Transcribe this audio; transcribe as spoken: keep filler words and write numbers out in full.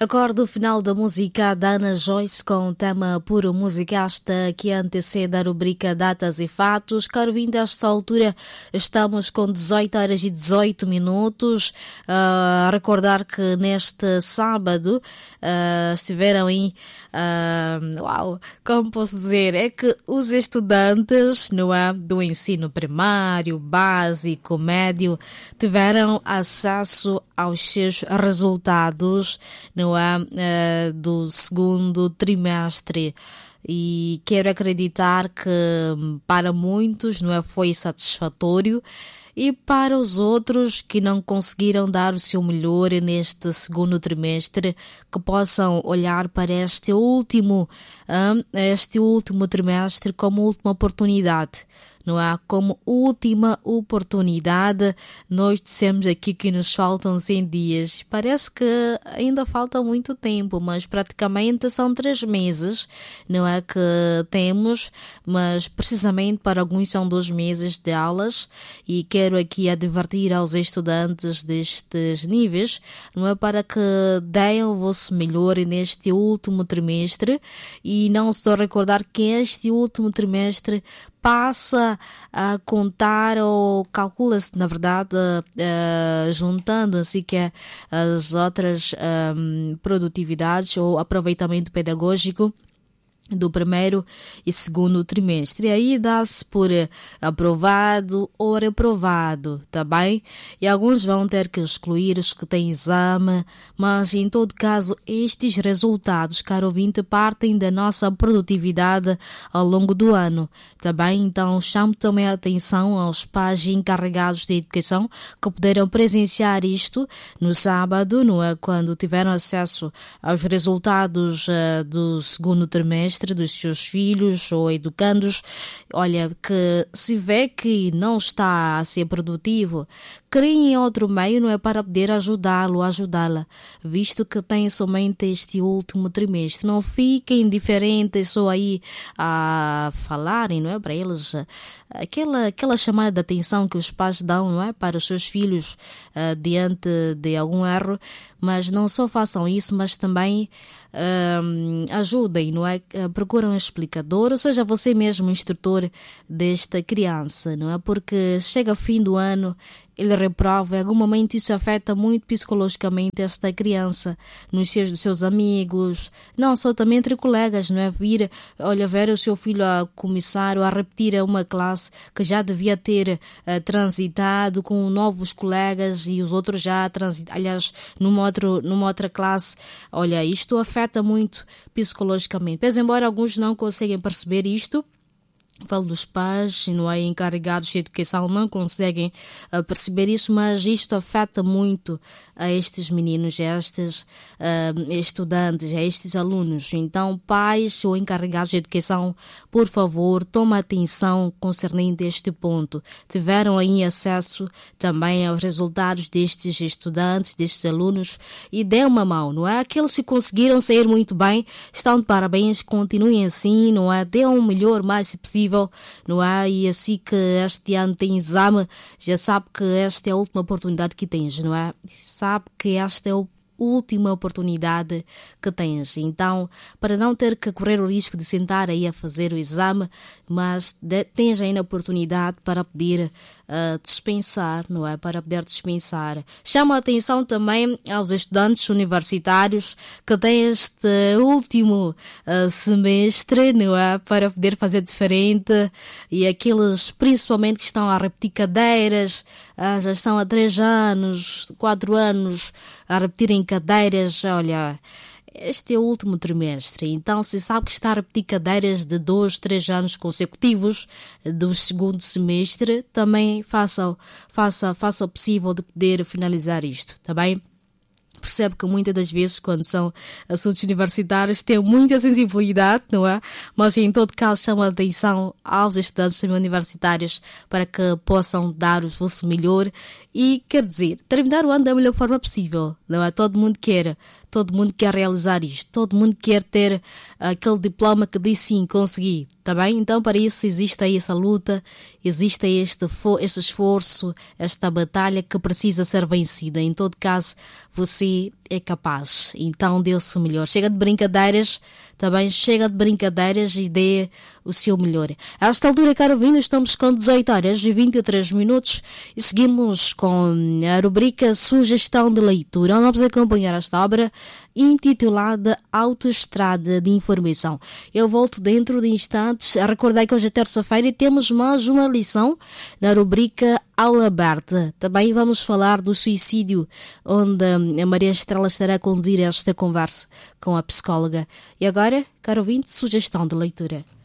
Acordo final da música da Ana Joyce com o tema Puro Musicasta que antecede a rubrica Datas e Fatos. Caro vindo, a esta altura estamos com dezoito horas e dezoito minutos. A uh, recordar que neste sábado uh, estiveram aí, uh, uau, como posso dizer, é que os estudantes, não é, do ensino primário, básico, médio, tiveram acesso aos seus resultados, não é, uh, do segundo trimestre. E quero acreditar que para muitos, não é, foi satisfatório, e para os outros que não conseguiram dar o seu melhor neste segundo trimestre, que possam olhar para este último, um, este último trimestre como última oportunidade. Não há como última oportunidade. Nós dissemos aqui que nos faltam cem dias. Parece que ainda falta muito tempo, mas praticamente são três meses, não é, que temos, mas precisamente para alguns são dois meses de aulas. E quero aqui advertir aos estudantes destes níveis, não é, para que deem o vosso melhor neste último trimestre e não se recordar que este último trimestre passa a contar ou calcula-se, na verdade, uh, juntando assim que as outras um, produtividades ou aproveitamento pedagógico do primeiro e segundo trimestre. E aí dá-se por aprovado ou reprovado, tá bem? E alguns vão ter que excluir os que têm exame, mas em todo caso estes resultados, caro ouvinte, partem da nossa produtividade ao longo do ano, tá bem? Então chamo também a atenção aos pais encarregados de educação que puderam presenciar isto no sábado, não é? Quando tiveram acesso aos resultados uh, do segundo trimestre dos seus filhos ou educandos. Olha, que se vê que não está a ser produtivo, criem outro meio, não é, para poder ajudá-lo, ajudá-la, visto que tem somente este último trimestre. Não fiquem indiferentes só aí a falarem, não é, para eles, aquela, aquela chamada de atenção que os pais dão, não é, para os seus filhos uh, diante de algum erro, mas não só façam isso, mas também Um, ajudem, não é? Procuram um explicador, ou seja, você mesmo instrutor desta criança, não é? Porque chega o fim do ano, ele reprova, em algum momento isso afeta muito psicologicamente esta criança, nos seus, seus amigos, não só também entre colegas, não é? Vir, olha, ver o seu filho a começar ou a repetir uma classe que já devia ter uh, transitado com novos colegas e os outros já transitaram, aliás, numa, outro, numa outra classe. Olha, isto afeta muito psicologicamente. Pois, embora alguns não conseguem perceber isto, falo dos pais, não é, encarregados de educação, não conseguem uh, perceber isso, mas isto afeta muito a estes meninos, a estes uh, estudantes, a estes alunos. Então, pais ou encarregados de educação, por favor, tomem atenção concernente a este ponto. Tiveram aí acesso também aos resultados destes estudantes, destes alunos, e dê uma mão, não é? Aqueles que conseguiram sair muito bem, estão de parabéns, continuem assim, não é? Dê um melhor, mais se possível, não é? E assim que este ano tem exame, já sabe que esta é a última oportunidade que tens, não é? Sabe que esta é a última oportunidade que tens. Então, para não ter que correr o risco de sentar aí a fazer o exame, mas de, tens ainda a oportunidade para poder uh, dispensar, não é? Para poder dispensar. Chama a atenção também aos estudantes universitários que têm este último uh, semestre, não é? Para poder fazer diferente, e aqueles principalmente que estão a repetir cadeiras, uh, já estão há três anos, quatro anos a repetirem cadeiras. Olha, este é o último trimestre, então se sabe que está a repetir cadeiras de dois, três anos consecutivos do segundo semestre, também faça, faça, faça o possível de poder finalizar isto, tá bem? Percebe que muitas das vezes, quando são assuntos universitários, tem muita sensibilidade, não é? Mas em todo caso chama a atenção aos estudantes universitários para que possam dar o vosso melhor e, quer dizer, terminar o ano da melhor forma possível, não é? Todo mundo quer, todo mundo quer realizar isto, todo mundo quer ter aquele diploma que diz sim, consegui. Tá bem? Então, para isso, existe aí essa luta, existe aí este, este esforço, esta batalha que precisa ser vencida. Em todo caso, você é capaz. Então, dê-se o melhor. Chega de brincadeiras, tá bem? Chega de brincadeiras e dê o seu melhor. A esta altura, caro ouvinte, estamos com dezoito horas e vinte e três minutos e seguimos com a rubrica Sugestão de Leitura, onde vamos acompanhar esta obra intitulada Autoestrada de Informação. Eu volto dentro de instantes. Recordei que hoje é terça-feira e temos mais uma lição na rubrica Aula Aberta. Também vamos falar do suicídio, onde a Maria Estrela estará a conduzir esta conversa com a psicóloga. E agora, caro ouvinte, sugestão de leitura.